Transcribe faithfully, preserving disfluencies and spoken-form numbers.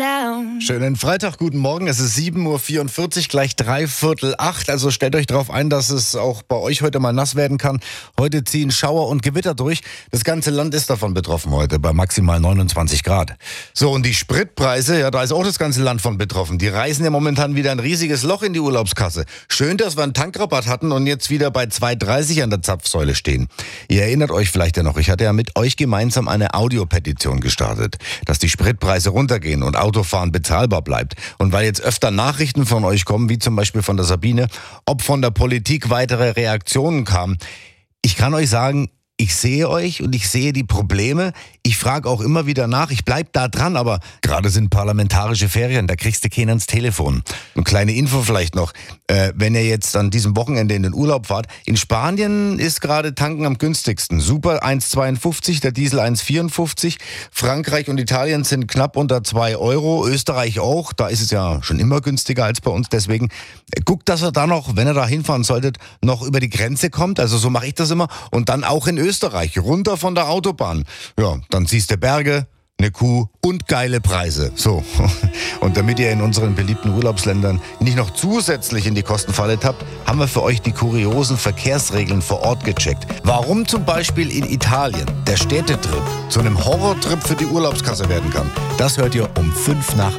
down. Schönen Freitag, guten Morgen. Es ist sieben Uhr vierundvierzig, gleich dreiviertel acht. Also stellt euch darauf ein, dass es auch bei euch heute mal nass werden kann. Heute ziehen Schauer und Gewitter durch. Das ganze Land ist davon betroffen heute, bei maximal neunundzwanzig Grad. So, und die Spritpreise, ja, da ist auch das ganze Land von betroffen. Die reißen ja momentan wieder ein riesiges Loch in die Urlaubskasse. Schön, dass wir einen Tankrabatt hatten und jetzt wieder bei zwei dreißig an der Zapfsäule stehen. Ihr erinnert euch vielleicht ja noch, ich hatte ja mit euch gemeinsam eine Audiopetition gestartet, dass die Spritpreise runtergehen und Autofahren bezahlbar bleibt. Und weil jetzt öfter Nachrichten von euch kommen, wie zum Beispiel von der Sabine, ob von der Politik weitere Reaktionen kamen, ich kann euch sagen, ich sehe euch und ich sehe die Probleme. Ich frage auch immer wieder nach. Ich bleib da dran, aber gerade sind parlamentarische Ferien, da kriegst du keinen ans Telefon. Eine kleine Info vielleicht noch. Äh, wenn ihr jetzt an diesem Wochenende in den Urlaub fahrt, in Spanien ist gerade tanken am günstigsten. Super eins Komma zweiundfünfzig, der Diesel eins Komma vierundfünfzig. Frankreich und Italien sind knapp unter zwei Euro. Österreich auch. Da ist es ja schon immer günstiger als bei uns. Deswegen äh, guckt, dass ihr da noch, wenn ihr da hinfahren solltet, noch über die Grenze kommt. Also so mache ich das immer. Und dann auch in Österreich. Österreich, runter von der Autobahn. Ja, dann siehst du Berge, eine Kuh und geile Preise. So. Und damit ihr in unseren beliebten Urlaubsländern nicht noch zusätzlich in die Kostenfalle tappt, haben wir für euch die kuriosen Verkehrsregeln vor Ort gecheckt. Warum zum Beispiel in Italien der Städtetrip zu einem Horrortrip für die Urlaubskasse werden kann, das hört ihr um fünf nach